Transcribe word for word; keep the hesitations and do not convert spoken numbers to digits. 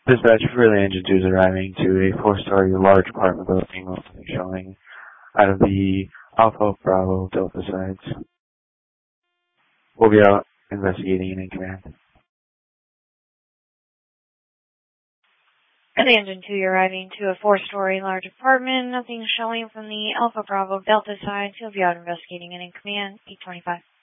Dispatch, Freely Engine two is arriving to a four-story large apartment building showing out of the Alpha Bravo Delta sides. We'll be out investigating and in command. Freely Engine two, you're arriving to a four-story large apartment. Nothing showing from the Alpha Bravo Delta side. You'll be out investigating and in command. eight twenty-five.